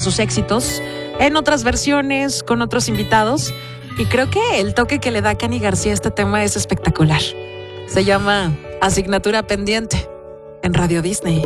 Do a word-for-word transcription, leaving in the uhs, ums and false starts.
sus éxitos en otras versiones, con otros invitados. Y creo que el toque que le da Cani García a este tema es espectacular. Se llama Asignatura Pendiente en Radio Disney.